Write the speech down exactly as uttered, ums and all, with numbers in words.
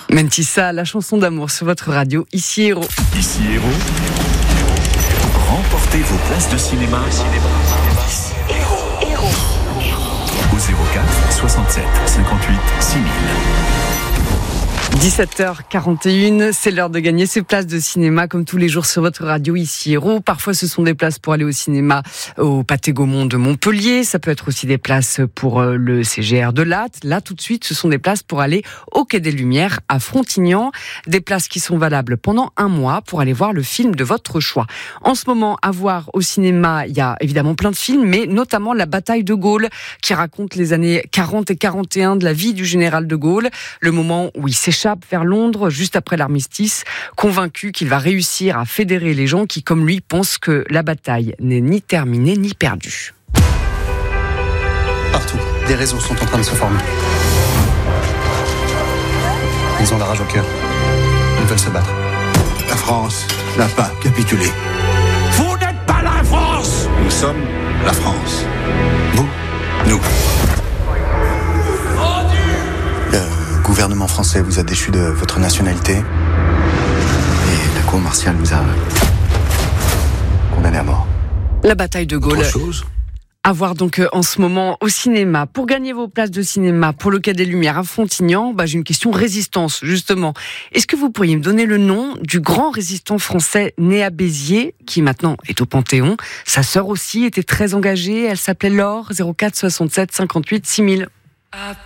Mentissa, la chanson d'amour sur votre radio, ici Héros. Ici Héros, remportez vos places de cinéma. Ici Héros. Héros. Au zéro quatre soixante-sept cinquante-huit six mille. dix-sept heures quarante et une, c'est l'heure de gagner ces places de cinéma comme tous les jours sur votre radio ici Héros. Parfois ce sont des places pour aller au cinéma au Pathé Gaumont de Montpellier, ça peut être aussi des places pour le C G R de Latte. Là tout de suite ce sont des places pour aller au Quai des Lumières à Frontignan, des places qui sont valables pendant un mois pour aller voir le film de votre choix. En ce moment à voir au cinéma, il y a évidemment plein de films, mais notamment La Bataille de Gaulle qui raconte les années quarante et quarante et un de la vie du général de Gaulle, le moment où il s'échappe vers Londres juste après l'armistice, convaincu qu'il va réussir à fédérer les gens qui, comme lui, pensent que la bataille n'est ni terminée ni perdue. Partout, des réseaux sont en train de se former. Ils ont la rage au cœur. Ils veulent se battre. La France n'a pas capitulé. Vous n'êtes pas la France! Nous sommes la France. Vous, nous. Le gouvernement français vous a déchu de votre nationalité et la cour martiale vous a condamné à mort. La bataille de Gaulle. Autre chose ? À voir donc en ce moment au cinéma. Pour gagner vos places de cinéma pour le Quai des Lumières à Frontignan, bah, j'ai une question résistance, justement. Est-ce que vous pourriez me donner le nom du grand résistant français né à Béziers, qui maintenant est au Panthéon? Sa sœur aussi était très engagée, elle s'appelait Laure, zéro quatre soixante-sept cinquante-huit six mille.